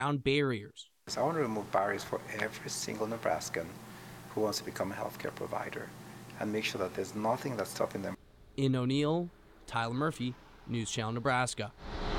down barriers. I want to remove barriers for every single Nebraskan who wants to become a healthcare provider and make sure that there's nothing that's stopping them. In O'Neill, Tyler Murphy, News Channel Nebraska.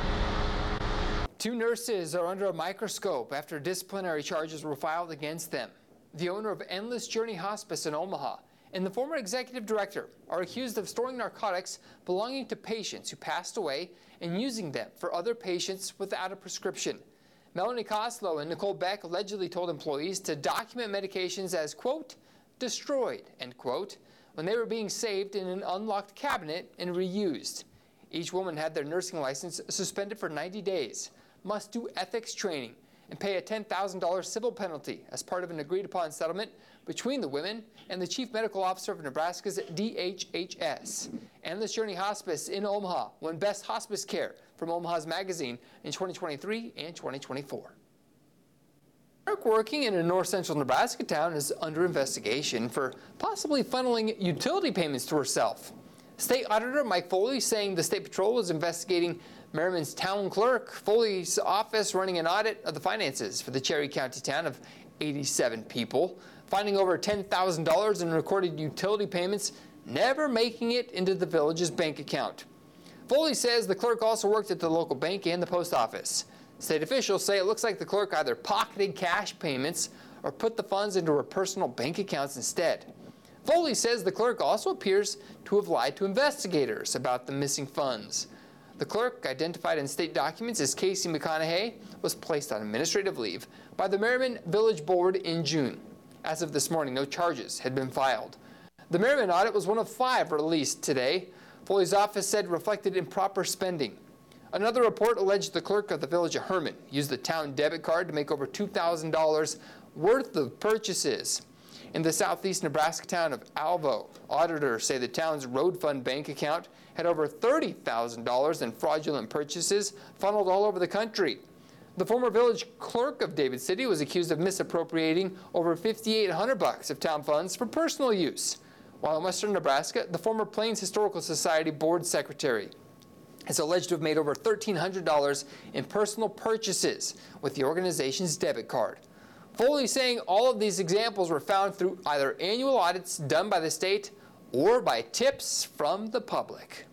2 nurses are under a microscope after disciplinary charges were filed against them. The owner of Endless Journey Hospice in Omaha and the former executive director are accused of storing narcotics belonging to patients who passed away and using them for other patients without a prescription. Melanie Koslow and Nicole Beck allegedly told employees to document medications as, quote, destroyed, end quote, when they were being saved in an unlocked cabinet and reused. Each woman had their nursing license suspended for 90 days, must do ethics training, and pay a $10,000 civil penalty as part of an agreed-upon settlement between the women and the chief medical officer of Nebraska's DHHS. Endless Journey Hospice in Omaha won Best Hospice Care from Omaha's Magazine in 2023 and 2024. Clerk working in a north-central Nebraska town is under investigation for possibly funneling utility payments to herself. State Auditor Mike Foley saying the State Patrol was investigating Merriman's town clerk. Foley's office running an audit of the finances for the Cherry County town of 87 people, finding over $10,000 in recorded utility payments, never making it into the village's bank account. Foley says the clerk also worked at the local bank and the post office. State officials say it looks like the clerk either pocketed cash payments or put the funds into her personal bank accounts instead. Foley says the clerk also appears to have lied to investigators about the missing funds. The clerk, identified in state documents as Casey McConaughey, was placed on administrative leave by the Merriman Village Board in June. As of this morning, no charges had been filed. The Merriman audit was one of 5 released today. Foley's office said reflected improper spending. Another report alleged the clerk of the village of Herman used the town debit card to make over $2,000 worth of purchases. In the southeast Nebraska town of Alvo, auditors say the town's road fund bank account had over $30,000 in fraudulent purchases funneled all over the country. The former village clerk of David City was accused of misappropriating over $5,800 of town funds for personal use. While in western Nebraska, the former Plains Historical Society board secretary is alleged to have made over $1,300 in personal purchases with the organization's debit card. Foley saying all of these examples were found through either annual audits done by the state or by tips from the public.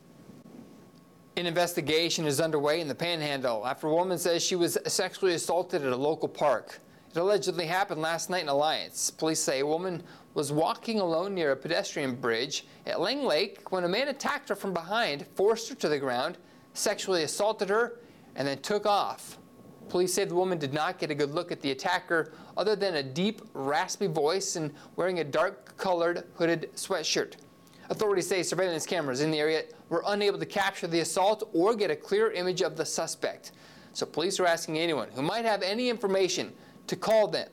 An investigation is underway in the Panhandle after a woman says she was sexually assaulted at a local park. It allegedly happened last night in Alliance. Police say a woman was walking alone near a pedestrian bridge at Lang Lake when a man attacked her from behind, forced her to the ground, sexually assaulted her, and then took off. Police say the woman did not get a good look at the attacker other than a deep, raspy voice and wearing a dark-colored hooded sweatshirt. Authorities say surveillance cameras in the area were unable to capture the assault or get a clear image of the suspect. So police are asking anyone who might have any information to call them.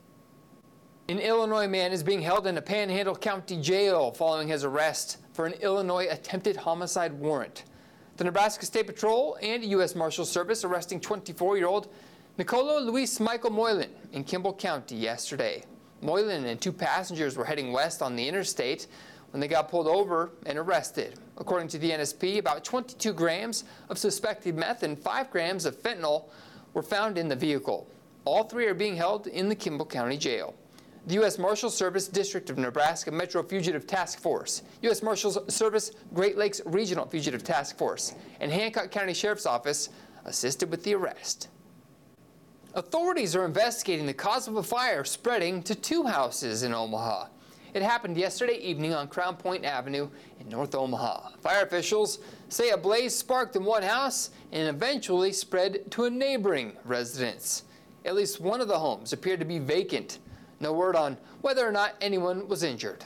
An Illinois man is being held in a Panhandle County jail following his arrest for an Illinois attempted homicide warrant. The Nebraska State Patrol and U.S. Marshals Service arresting 24-year-old Nicolo Luis Michael Moylan in Kimball County yesterday. Moylan and 2 passengers were heading west on the interstate when they got pulled over and arrested. According to the NSP, about 22 grams of suspected meth and 5 grams of fentanyl were found in the vehicle. All 3 are being held in the Kimball County Jail. The U.S. Marshals Service District of Nebraska Metro Fugitive Task Force, U.S. Marshals Service Great Lakes Regional Fugitive Task Force, and Hancock County Sheriff's Office assisted with the arrest. Authorities are investigating the cause of a fire spreading to 2 houses in Omaha. It happened yesterday evening on Crown Point Avenue in North Omaha. Fire officials say a blaze sparked in one house and eventually spread to a neighboring residence. At least one of the homes appeared to be vacant. No word on whether or not anyone was injured.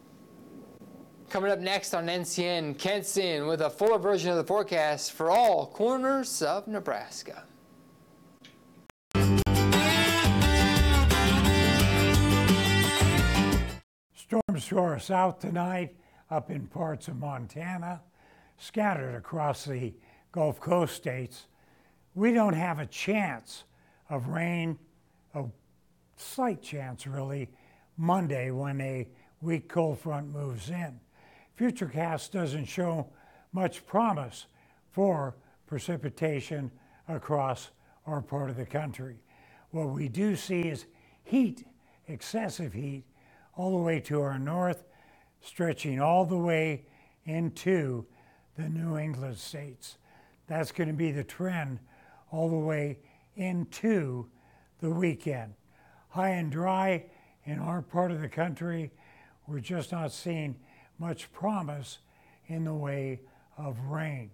Coming up next on NCN, Kenson with a fuller version of the forecast for all corners of Nebraska. Storms to our south tonight, up in parts of Montana, scattered across the Gulf Coast states. We don't have a chance of rain, a slight chance really, Monday when a weak cold front moves in. Futurecast doesn't show much promise for precipitation across our part of the country. What we do see is heat, excessive heat, all the way to our north, stretching all the way into the New England states. That's going to be the trend all the way into the weekend. High and dry in our part of the country. We're just not seeing much promise in the way of rain.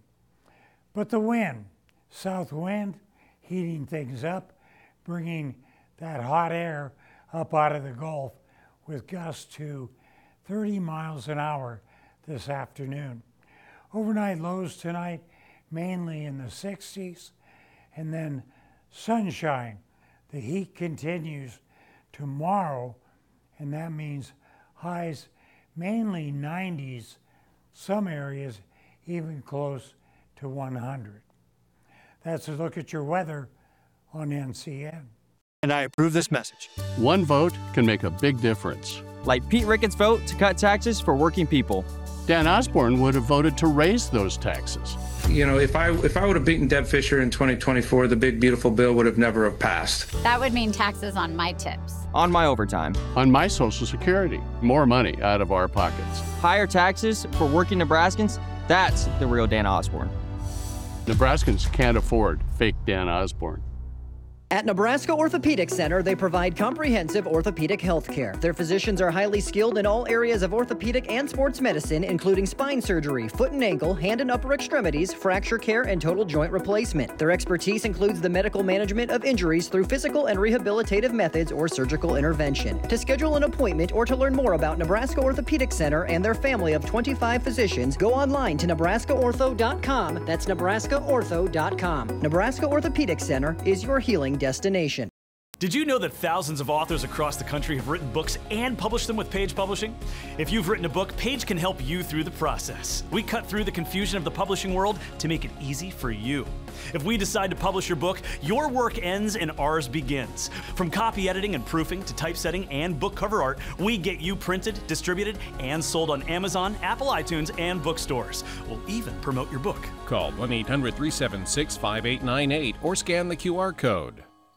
But the wind, south wind, heating things up, bringing that hot air up out of the Gulf with gusts to 30 miles an hour this afternoon. Overnight lows tonight, mainly in the 60s, and then sunshine. The heat continues tomorrow, and that means highs mainly 90s, some areas even close to 100. That's a look at your weather on NCN. And I approve this message. One vote can make a big difference. Like Pete Ricketts' vote to cut taxes for working people. Dan Osborne would have voted to raise those taxes. You know, if I would have beaten Deb Fischer in 2024, the big beautiful bill would have never have passed. That would mean taxes on my tips. On my overtime. On my Social Security. More money out of our pockets. Higher taxes for working Nebraskans. That's the real Dan Osborne. Nebraskans can't afford fake Dan Osborne. At Nebraska Orthopedic Center, they provide comprehensive orthopedic health care. Their physicians are highly skilled in all areas of orthopedic and sports medicine, including spine surgery, foot and ankle, hand and upper extremities, fracture care, and total joint replacement. Their expertise includes the medical management of injuries through physical and rehabilitative methods or surgical intervention. To schedule an appointment or to learn more about Nebraska Orthopedic Center and their family of 25 physicians, go online to nebraskaortho.com. That's nebraskaortho.com. Nebraska Orthopedic Center is your healing destination. Did you know that thousands of authors across the country have written books and published them with Page Publishing? If you've written a book, Page can help you through the process. We cut through the confusion of the publishing world to make it easy for you. If we decide to publish your book, your work ends and ours begins. From copy editing and proofing to typesetting and book cover art, we get you printed, distributed, and sold on Amazon, Apple iTunes, and bookstores. We'll even promote your book. Call 1-800-376-5898 or scan the QR code.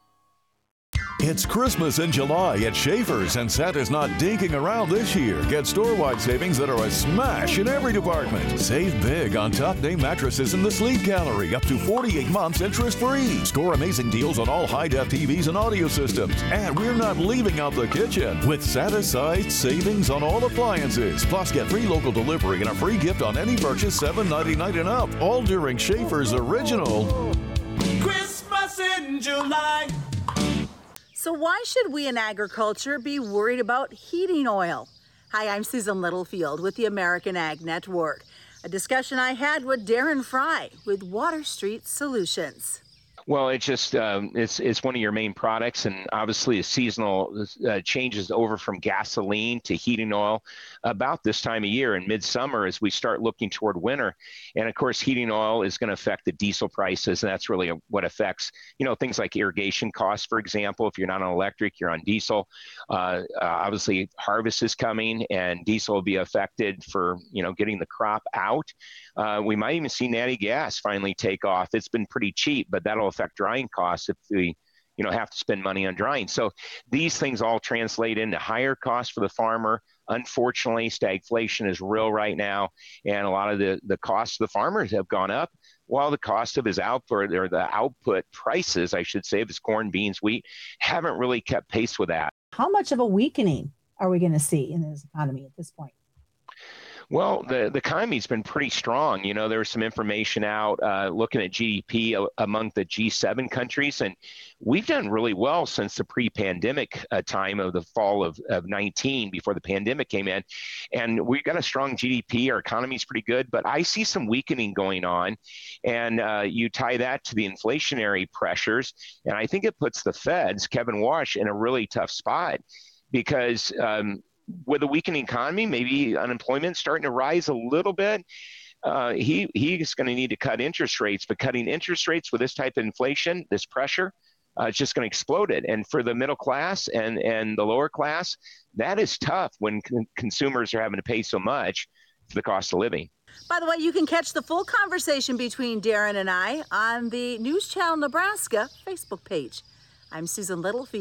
It's Christmas in July at Schaefer's, and Santa's not dinking around this year. Get store-wide savings that are a smash in every department. Save big on top-name mattresses in the Sleep Gallery, up to 48 months interest-free. Score amazing deals on all high-def TVs and audio systems. And we're not leaving out the kitchen, with Santa-sized savings on all appliances. Plus, get free local delivery and a free gift on any purchase $7.99 and up. All during Schaefer's original Christmas in July. So why should we in agriculture be worried about heating oil? Hi, I'm Susan Littlefield with the American Ag Network. A discussion I had with Darren Fry with Water Street Solutions. Well, it's just it's one of your main products, and obviously the seasonal changes over from gasoline to heating oil about this time of year in midsummer as we start looking toward winter. And of course, heating oil is going to affect the diesel prices, and that's really what affects, things like irrigation costs, for example. If you're not on electric, you're on diesel. Obviously, harvest is coming, and diesel will be affected for, getting the crop out. We might even see natty gas finally take off. It's been pretty cheap, but that'll affect drying costs if we have to spend money on drying. So these things all translate into higher costs for the farmer. Unfortunately, stagflation is real right now, and a lot of the costs of the farmers have gone up, while the cost of his output, or the output prices, I should say, of his corn, beans, wheat, haven't really kept pace with that. How much of a weakening are we going to see in this economy at this point? Well, the economy's been pretty strong. There was some information out looking at GDP among the G7 countries, and we've done really well since the pre-pandemic time of the fall of 19, before the pandemic came in. And we've got a strong GDP. Our economy's pretty good, but I see some weakening going on. And you tie that to the inflationary pressures, and I think it puts the Fed's, Kevin Walsh, in a really tough spot, because with a weakening economy, maybe unemployment starting to rise a little bit, he's going to need to cut interest rates. But cutting interest rates with this type of inflation, this pressure, it's just going to explode it. And for the middle class and the lower class, that is tough when consumers are having to pay so much for the cost of living. By the way, you can catch the full conversation between Darren and I on the News Channel Nebraska Facebook page. I'm Susan Littlefield.